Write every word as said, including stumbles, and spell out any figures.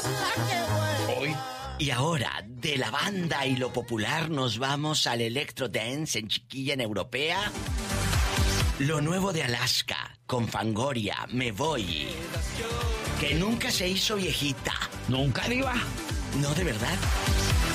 Hoy. Y ahora, de la banda y lo popular nos vamos al electro dance en Chiquilla en Europea. Lo nuevo de Alaska, con Fangoria, Me Voy. Que nunca se hizo viejita. ¿Nunca, diva? No, de verdad.